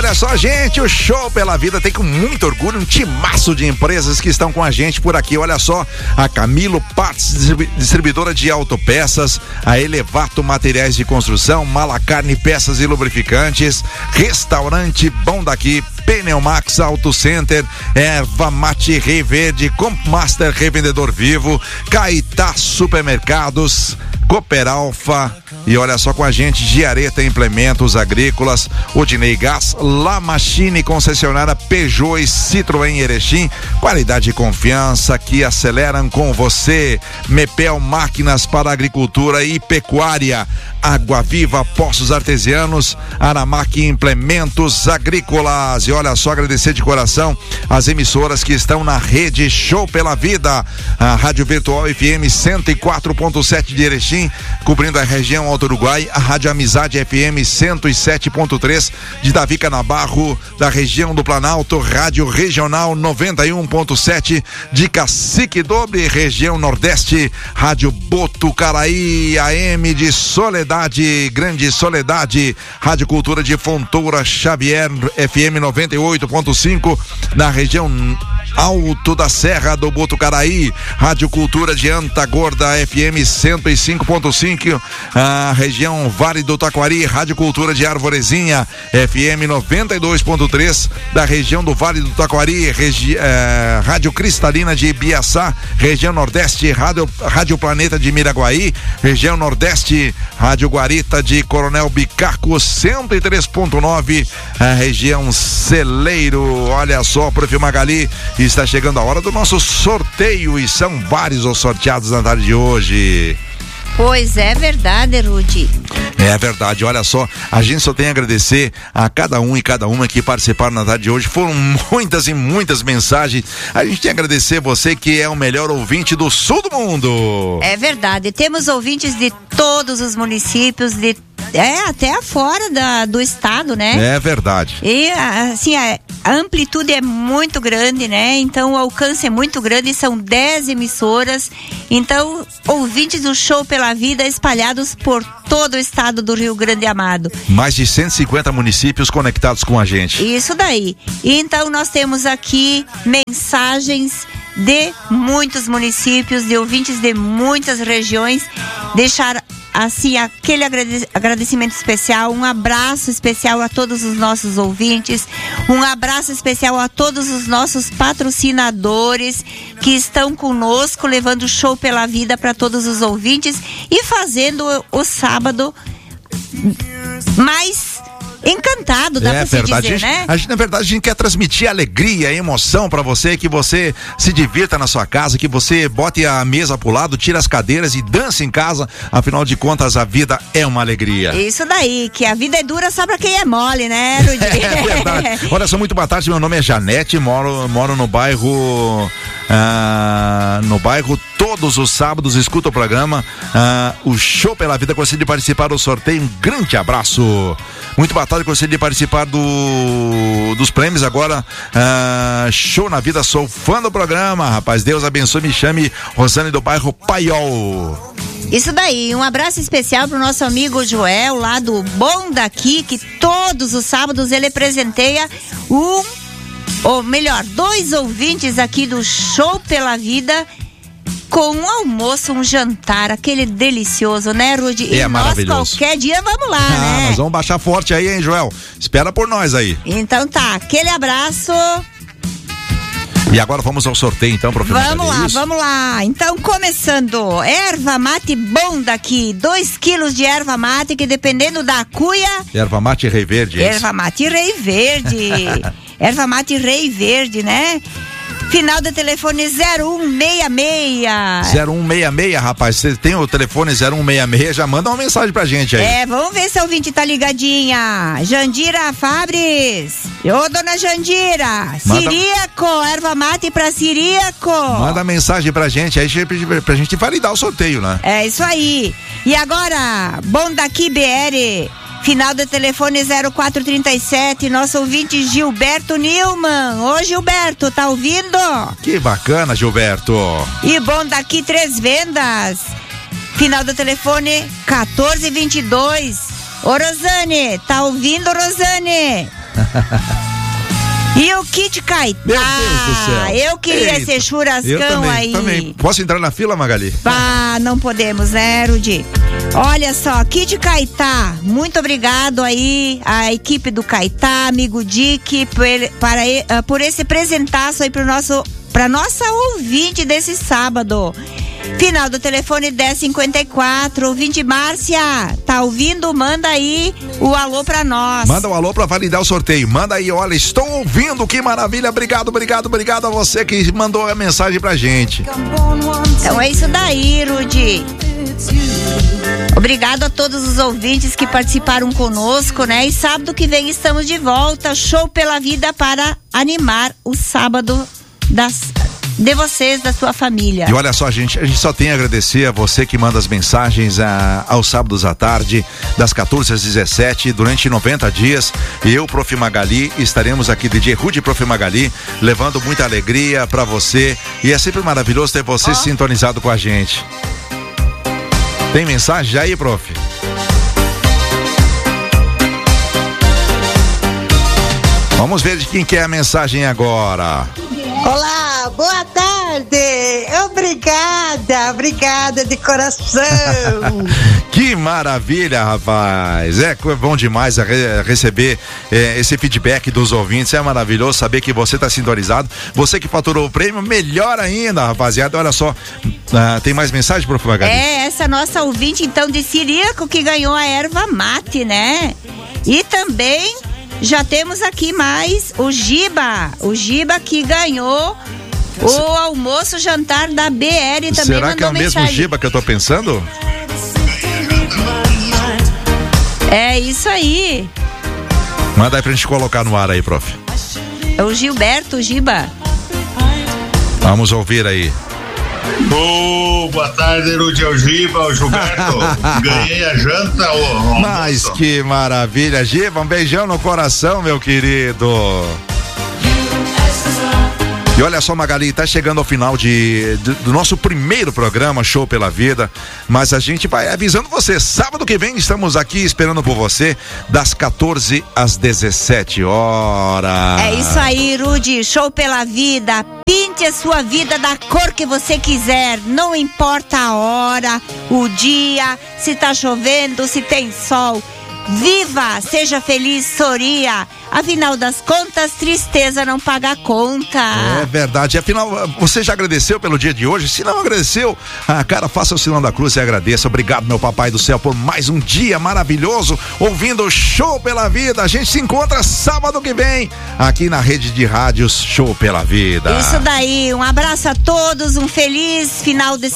olha só, gente, o Show pela Vida tem com muito orgulho um timaço de empresas que estão com a gente por aqui. Olha só, a Camilo Parts, distribuidora de autopeças, a Elevato Materiais de Construção, Malacarne Peças e Lubrificantes, Restaurante Bom Daqui, Pneumax Auto Center, Erva Mate Rei Verde, Compmaster Revendedor Vivo, Caetá Supermercados, Cooper Alfa e olha só com a gente, Giareta Implementos Agrícolas, Odinei Gás, La Machine concessionária Peugeot e Citroën Erechim, qualidade e confiança que aceleram com você. Mepel Máquinas para Agricultura e Pecuária, Água Viva Poços Artesianos, Aramac Implementos Agrícolas. E olha só, agradecer de coração as emissoras que estão na rede Show pela Vida, a Rádio Virtual FM 104.7 de Erechim, cobrindo a região Alto Uruguai, a Rádio Amizade FM 107.3 de Davi Canabarro, da região do Planalto, Rádio Regional 91.7 de Cacique Dobre, região Nordeste, Rádio Botucaraí, AM de Soledade, Grande Soledade, Rádio Cultura de Fontoura Xavier, FM 98.5 na região Alto da Serra do Botucaraí, Rádio Cultura de Antagorda, FM 105.5, a região Vale do Taquari, Rádio Cultura de Arvorezinha, FM 92.3 da região do Vale do Taquari, Rádio Cristalina de Ibiaçá, região Nordeste, Rádio Planeta de Miraguaí, região Nordeste, Rádio Guarita de Coronel Bicaco 103.9, a região Celeiro. Olha só, Prof. Magali, está chegando a hora do nosso sorteio e são vários os sorteados na tarde de hoje. Pois é verdade, Rudy. É verdade, olha só, a gente só tem a agradecer a cada um e cada uma que participaram na tarde de hoje. Foram muitas e muitas mensagens. A gente tem a agradecer você que é o melhor ouvinte do sul do mundo. É verdade, temos ouvintes de todos os municípios, até fora do estado, né? É verdade. E assim, a amplitude é muito grande, né? Então o alcance é muito grande, são 10 emissoras. Então, ouvintes do Show pela Vida espalhados por todo o estado do Rio Grande Amado. Mais de 150 municípios conectados com a gente. Isso daí. Então nós temos aqui mensagens de muitos municípios, de ouvintes de muitas regiões. Deixar assim aquele agradecimento especial, um abraço especial a todos os nossos ouvintes, um abraço especial a todos os nossos patrocinadores que estão conosco, levando o Show pela Vida para todos os ouvintes e fazendo o sábado mais encantado, dá pra se dizer, né? Na verdade, a gente quer transmitir alegria, emoção pra você, que você se divirta na sua casa, que você bote a mesa pro lado, tire as cadeiras e dance em casa, afinal de contas a vida é uma alegria. Isso daí, que a vida é dura só pra quem é mole, né, Rudy? É verdade. Olha só, muito boa tarde, meu nome é Janete, moro no bairro todos os sábados, escuta o programa, o Show pela Vida. Gostaria de participar do sorteio, um grande abraço. Muito boa tarde, gostaria de participar dos prêmios agora, Show na Vida, sou fã do programa, rapaz, Deus abençoe, me chame Rosane do bairro Paiol. Isso daí, um abraço especial pro nosso amigo Joel, lá do Bom Daqui, que todos os sábados ele presenteia dois ouvintes aqui do Show pela Vida com um almoço, um jantar, aquele delicioso, né, Rudy? É maravilhoso. Qualquer dia vamos lá, né? Nós vamos baixar forte aí, hein, Joel? Espera por nós aí. Então tá, aquele abraço. E agora vamos ao sorteio, então, professor. Vamos lá. Então, começando, erva mate Bom Daqui, 2 quilos de erva mate, que dependendo da cuia... Erva mate Rei Verde. Erva mate Rei Verde. Erva mate Rei Verde, né? Final do telefone 0166. 0166, rapaz. Você tem o telefone 0166, já manda uma mensagem pra gente aí. Vamos ver se a ouvinte tá ligadinha. Jandira Fabris. Ô, dona Jandira. Siríaco, erva mate pra Siríaco. Manda mensagem pra gente aí, pra gente validar o sorteio, né? É isso aí. E agora, Bom Daqui BR. Final do telefone 0437, nosso ouvinte Gilberto Nilman. Ô, Gilberto, tá ouvindo? Que bacana, Gilberto. E Bom Daqui 3 Vendas. Final do telefone 1422. Ô, Rosane, tá ouvindo, Rosane? E o Kit Caetá. Meu Deus do céu. Eu queria ser churrascão aí. Também. Posso entrar na fila, Magali? Não podemos, né, Rudi? Olha só, Kit Caetá, muito obrigado aí à equipe do Caetá, amigo Dick, por esse presentaço aí pra nossa ouvinte desse sábado. Final do telefone 1054, ouvinte Márcia, tá ouvindo? Manda aí o alô pra nós. Manda o alô pra validar o sorteio. Manda aí, olha, estou ouvindo, que maravilha. Obrigado a você que mandou a mensagem pra gente. Então é isso daí, Rudi. Obrigado a todos os ouvintes que participaram conosco, né? E sábado que vem estamos de volta, Show pela Vida, para animar o sábado de vocês, da sua família. E olha só, a gente só tem a agradecer a você que manda as mensagens aos sábados à tarde, das 14 às 17, durante 90 dias. Eu, Prof. Magali, estaremos aqui, DJ Rudy e Prof. Magali, levando muita alegria pra você. E é sempre maravilhoso ter você sintonizado com a gente. Tem mensagem aí, Prof? Vamos ver de quem que é a mensagem agora. Olá, boa tarde. Obrigada de coração. Que maravilha, rapaz. É bom demais receber esse feedback dos ouvintes. É maravilhoso saber que você está sintonizado. Você que faturou o prêmio, melhor ainda, rapaziada. Olha só, tem mais mensagem, Prof. Magali? Essa nossa ouvinte, então, de Ciríaco, que ganhou a erva mate, né? E também já temos aqui mais o Giba que ganhou o almoço jantar da BR, também. Será que é o mesmo Giba que eu tô pensando? É isso aí. Manda aí pra gente colocar no ar aí, Prof. É o Gilberto Giba. Vamos ouvir aí. Boa tarde, Rudy, o Giba, o Gilberto. Ganhei a janta, Mas que maravilha, Giba, um beijão no coração, meu querido. E olha só, Magali, tá chegando ao final do nosso primeiro programa, Show pela Vida, mas a gente vai avisando você, sábado que vem estamos aqui esperando por você, das 14 às 17 horas. É isso aí, Rudy, Show pela Vida, pinte a sua vida da cor que você quiser, não importa a hora, o dia, se tá chovendo, se tem sol. Viva, seja feliz, sorria. Afinal das contas, tristeza não paga conta. É verdade. Afinal, você já agradeceu pelo dia de hoje? Se não agradeceu, cara, faça o sinal da cruz e agradeça. Obrigado, meu papai do céu, por mais um dia maravilhoso, ouvindo o Show pela Vida. A gente se encontra sábado que vem, aqui na rede de rádios Show pela Vida. Isso daí, um abraço a todos, um feliz final de